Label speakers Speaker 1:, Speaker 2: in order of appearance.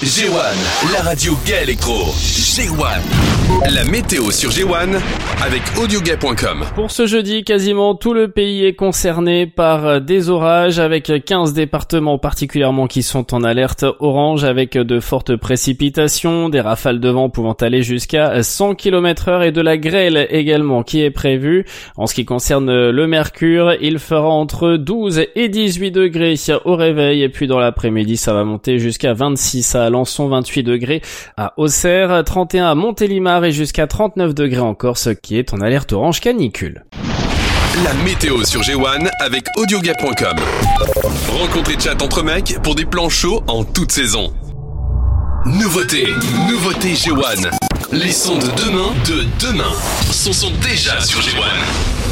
Speaker 1: G1, la radio gay électro. G1, la météo sur G1 avec audiogay.com.
Speaker 2: Pour ce jeudi, quasiment tout le pays est concerné par des orages avec 15 départements particulièrement qui sont en alerte orange avec de fortes précipitations, des rafales de vent pouvant aller jusqu'à 100 km/h et de la grêle également qui est prévue. En ce qui concerne le mercure, il fera entre 12 et 18 degrés au réveil et puis dans l'après-midi ça va monter jusqu'à 26 à Alençon, 28 degrés à Auxerre, 31 à Montélimar et jusqu'à 39 degrés en Corse qui est en alerte orange canicule.
Speaker 1: La météo sur G1 avec audiogay.com. Rencontre et chat entre mecs pour des plans chauds en toute saison. Nouveauté G1. Les sons de demain sont déjà sur G1.